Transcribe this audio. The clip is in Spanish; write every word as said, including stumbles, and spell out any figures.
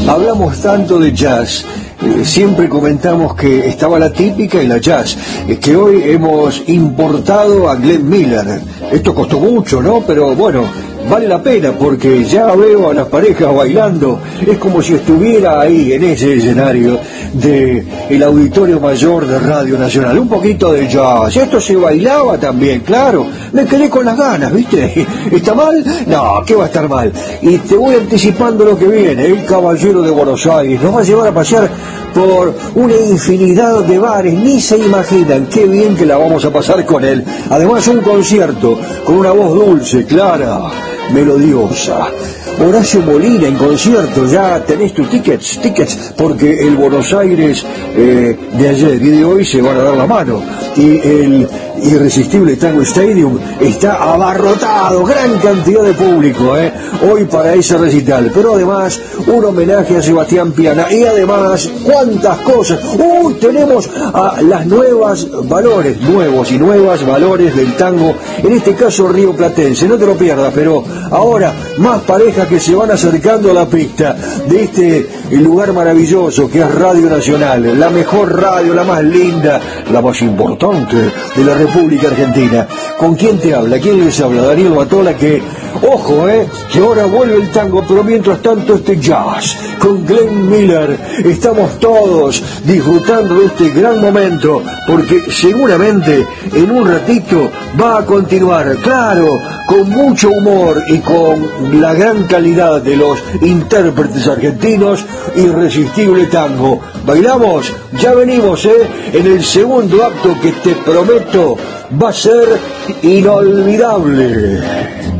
hablamos tanto de jazz, eh, siempre comentamos que estaba la típica y la jazz, eh, que hoy hemos importado a Glenn Miller. Esto costó mucho, ¿no? Pero bueno, vale la pena porque ya veo a las parejas bailando. Es como si estuviera ahí en ese escenario de el Auditorio Mayor de Radio Nacional. Un poquito de jazz. Esto se bailaba también, claro. Me quedé con las ganas, ¿viste? ¿Está mal? No, ¿qué va a estar mal? Y te voy anticipando lo que viene. El Caballero de Buenos Aires nos va a llevar a pasear por una infinidad de bares. Ni se imaginan qué bien que la vamos a pasar con él. Además, un concierto con una voz dulce, clara, melodiosa. Horacio Molina en concierto, ya tenés tus tickets, tickets, porque el Buenos Aires eh, de ayer y de hoy se van a dar la mano. Y el irresistible Tango Stadium está abarrotado, gran cantidad de público, eh, hoy para ese recital. Pero además, un homenaje a Sebastián Piana. Y además, cuántas cosas. Uy, tenemos a las nuevas valores, nuevos y nuevas valores del tango, en este caso rioplatense. No te lo pierdas, pero ahora más parejas que se van acercando a la pista de este lugar maravilloso que es Radio Nacional, la mejor radio, la más linda, la más importante de la República Argentina. ¿Con quién te habla? ¿Quién les habla? Daniel Batola, que, ojo, eh, que ahora vuelve el tango, pero mientras tanto este jazz con Glenn Miller. Estamos todos disfrutando de este gran momento, porque seguramente en un ratito va a continuar, claro, con mucho humor y con la gran calidad de los intérpretes argentinos, Irresistible Tango. ¿Bailamos? Ya venimos, ¿eh? En el segundo acto que te prometo va a ser inolvidable.